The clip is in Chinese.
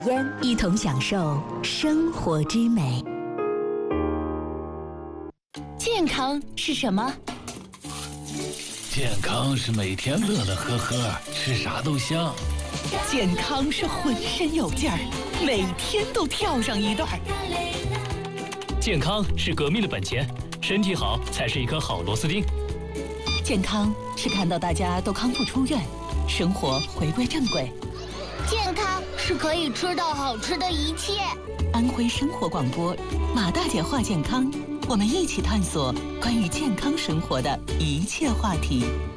一同享受生活之美。 健康是什么？ 健康是每天乐乐呵呵，吃啥都香。 健康是浑身有劲儿，每天都跳上一段。 健康是革命的本钱，身体好才是一颗好螺丝钉。 健康是看到大家都康复出院，生活回归正轨。 健康是可以吃到好吃的一切。 安徽生活广播，马大姐话健康，我们一起探索关于健康生活的一切话题。